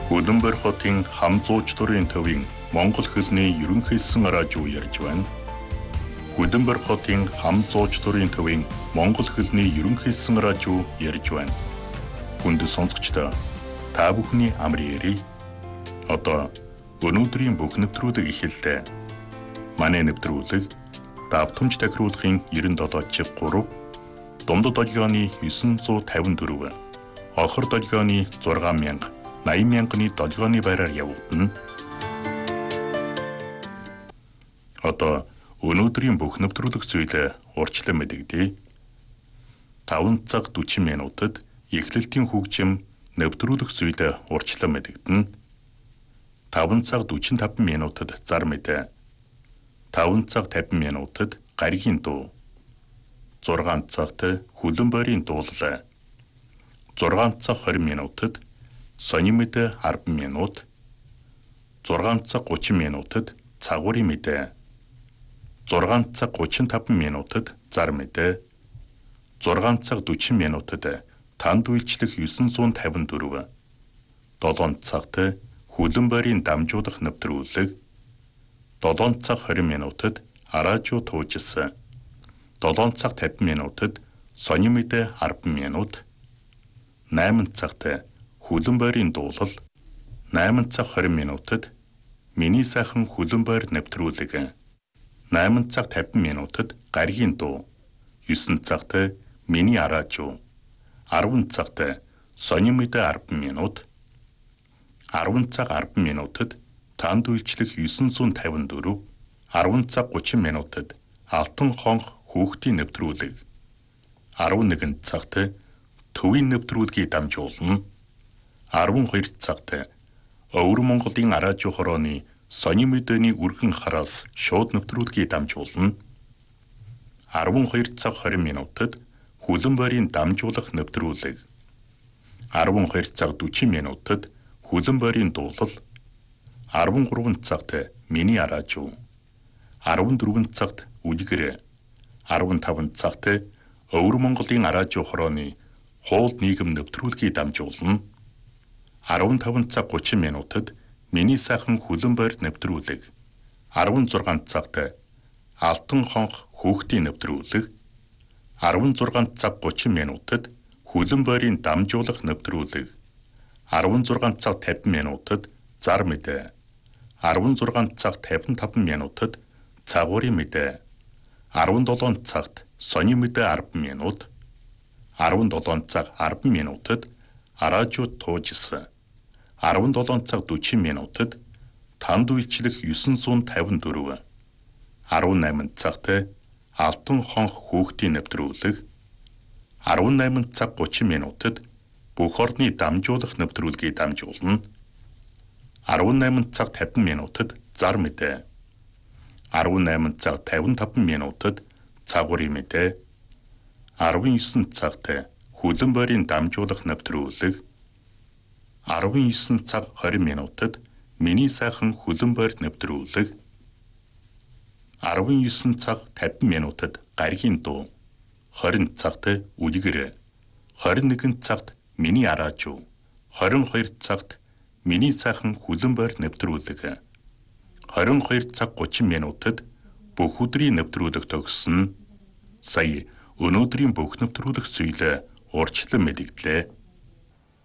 Улаанбаатар хотын хам зуучлалын төвийн Монгол хэлний ерөнхий эссэн радио ярьж байна. Улаанбаатар хотын хам зуучлалын төвийн Монгол хэлний ерөнхий эссэн радио ярьж байна. Хүнд сонсогчдоо та бүхний амрын ярий. Одоо өнөөдрийн бүх нэвтрүүлэг эхэллээ. Манай нэвтрүүлэг давтамж тахируулахын 97.3, дундад долгионы 954, хохор долгионы 6000, 80,000-ны долгионы байраар явагдана. Одоо өнөөдрийн бүх нэвтрүүлэг зүйлээ урьдчилан мэдэгдэе. 5 цаг 40 минутад эхлэлтийн хөгжим нэвтрүүлэг зүйлээ урьдчилан мэдэгдэнэ. 5 цаг 45 минутад зар мэдээ. 5 цаг 50 минутад гаригийн дуу. 6 цагт хөлбөмбөрийн дуулал. 6 цаг 20 минутад сони мэдээ 10 минут. 6 цаг 30 минутад цагуурын мэдээ. 6 цаг 35 минутад зар мэдээ. 6 цаг 40 минутад танд үйлчлэх 954. 7 цагт хөлбөмбөрийн дамжуулах нэвтрүүлэг. 7 цаг 20 минутад радио туужсан. 7 цаг 50 минутад сони мэдээ 10 минут. 8 цагт хөлбөмбөрийн дуулал. 8 цаг 20 минутад миний сайхан хөлбөмбөр нэвтрүүлэг. 8 цаг 50 минутад гаригийн дуу. 9 цагт миний радио. 10 цагт сони мэдээ 10 минут. 10 цаг 10 минутад танд үйлчлэх 954. 10 цаг 30 минутад алтан хонх хүүхдийн нэвтрүүлэг. 11 цагт төвийн нэвтрүүлгийг дамжуулна. 12 цагт Өвөр Монголын радио хорооны сони мэдээний үргэн хараас шууд нэвтрүүлгийг дамжуулна. 12 цаг 20 минутад хөлбөмбөрийн дамжуулах нэвтрүүлэг. 12 цаг 40 минутад хөлбөмбөрийн дуулал. 13 цагт миний радио. 14 цагт үлгэр. 15 цагт Өвөр Монголын радио хорооны хуул нийгэм нэвтрүүлгийг дамжуулна. 15 цаг 30 минутад миний сайхан хөлбөмбөр нэвтрүүлэг. 16 цагт алтан хонх хүүхдийн нэвтрүүлэг. 16 цаг 30 минутад хөлбөмбөрийн дамжуулах нэвтрүүлэг. 16 цаг 50 минутад зар мэдээ. 16 цаг 55 минутад цагуурын мэдээ. 17 цагт сони мэдээ 10 минут. 17 цаг 10 минутад радио туужсан. 17 цаг 40 минутад танд үйлчлэх 954. 18 цагт алтан хонх хүүхдийн нэвтрүүлэг. 18 цаг 30 минутад бүх орны дамжуулах нэвтрүүлгийг дамжуулна. 18 цаг 50 минутад зар мэдээ. 18 цаг 55 минутад цагуурын мэдээ. 19 цагт хөлбөмбөрийн дамжуулах нэвтрүүлэг. 19 цаг 20 минутад миний сайхан хөлбөмбөр нэвтрүүлэг. 19 цаг 50 минутад гаригийн дуу. 20 цагт үлгэр. 21 цагт миний радио. 22 цагт миний сайхан хөлбөмбөр нэвтрүүлэг. 22 цаг 30 минутад бүх өдрийн нэвтрүүлэг төгссөн. Сая өнөөдрийн бүх нэвтрүүлэг зүйлээ урьдчилан мэдэгдлээ.